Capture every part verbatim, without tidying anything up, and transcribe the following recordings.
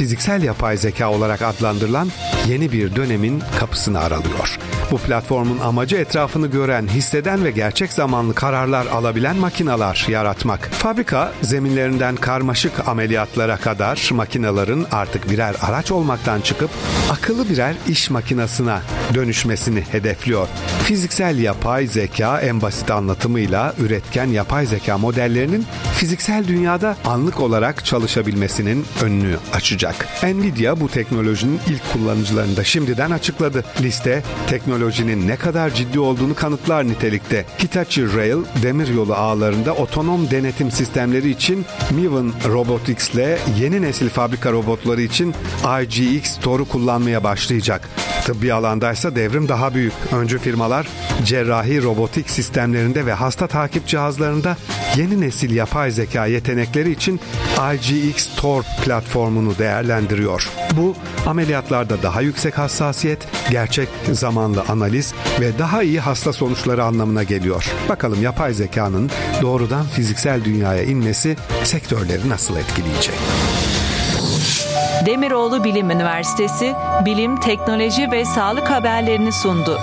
fiziksel yapay zeka olarak adlandırılan yeni bir dönemin kapısını aralıyor. Bu platformun amacı etrafını gören, hisseden ve gerçek zamanlı kararlar alabilen makineler yaratmak. Fabrika zeminlerinden karmaşık ameliyatlara kadar makinelerin artık birer araç olmaktan çıkıp akıllı birer iş makinesine dönüşmesini hedefliyor. Fiziksel yapay zeka en basit anlatımıyla üretken yapay zeka modellerinin fiziksel dünyada anlık olarak çalışabilmesinin önünü açacak. Nvidia bu teknolojinin ilk kullanıcılarını da şimdiden açıkladı. Liste teknolojinin ne kadar ciddi olduğunu kanıtlar nitelikte. Hitachi Rail demiryolu ağlarında otonom denetim sistemleri için Miven Robotics ile yeni nesil fabrika robotları için I G X Tor'u kullanmaya başlayacak. Tıbbi alandaysa devrim daha büyük. Öncü firmalar cerrahi robotik sistemlerinde ve hasta takip cihazlarında yeni nesil yapay zeka yetenekleri için I G X Tor platformunu değerlendiriyor. Bu ameliyatlarda daha yüksek hassasiyet, gerçek zamanlı analiz ve daha iyi hasta sonuçları anlamına geliyor. Bakalım yapay zekanın doğrudan fiziksel dünyaya inmesi sektörleri nasıl etkileyecek? Demiroğlu Bilim Üniversitesi Bilim, Teknoloji ve Sağlık haberlerini sundu.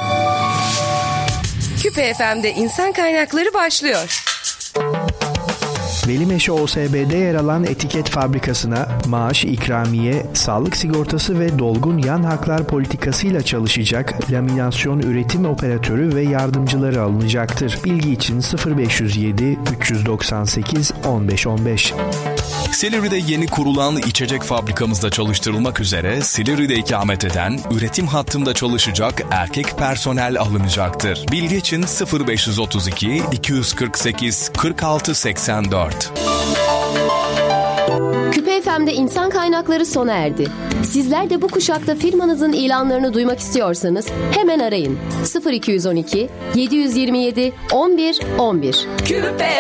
Küpe F M'de İnsan Kaynakları başlıyor. Velimeşe O S B'de yer alan etiket fabrikasına maaş, ikramiye, sağlık sigortası ve dolgun yan haklar politikasıyla çalışacak laminasyon üretim operatörü ve yardımcıları alınacaktır. Bilgi için sıfır beş yüz yedi üç doksan sekiz on beş on beş. Silivri'de yeni kurulan içecek fabrikamızda çalıştırılmak üzere Silivri'de ikamet eden, üretim hattında çalışacak erkek personel alınacaktır. Bilgi için sıfır beş yüz otuz iki iki yüz kırk sekiz kırk altı seksen dört. Küpe F M'de insan kaynakları sona erdi. Sizler de bu kuşakta firmanızın ilanlarını duymak istiyorsanız hemen arayın. sıfır iki on iki yedi yüz yirmi yedi on bir on bir. Küpe